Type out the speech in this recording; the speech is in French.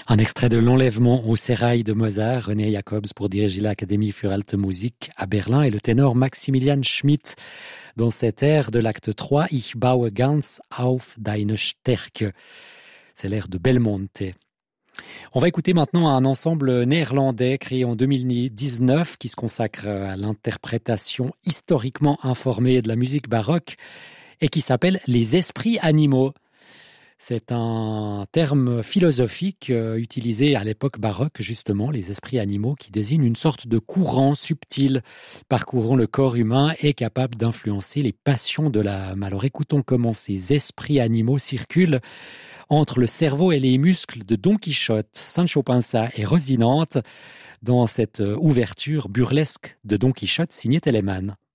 Un extrait de L'Enlèvement au sérail de Mozart, René Jacobs pour diriger l'Académie für Alte Musik à Berlin et le ténor Maximilian Schmidt dans cet air de l'acte 3, Ich baue ganz auf deine Stärke. C'est l'air de Belmonte. On va écouter maintenant un ensemble néerlandais créé en 2019 qui se consacre à l'interprétation historiquement informée de la musique baroque et qui s'appelle Les Esprits Animaux. C'est un terme philosophique utilisé à l'époque baroque, justement, les esprits animaux, qui désignent une sorte de courant subtil parcourant le corps humain et capable d'influencer les passions de l'âme. Alors écoutons comment ces esprits animaux circulent entre le cerveau et les muscles de Don Quichotte, Sancho Panza et Rosinante dans cette ouverture burlesque de Don Quichotte signée Telemann.